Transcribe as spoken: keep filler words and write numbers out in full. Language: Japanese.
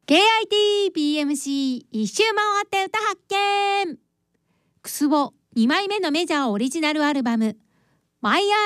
ケーアイティービーエムシー 一周回って歌発見。クスボにまいめのメジャーオリジナルアルバムマイ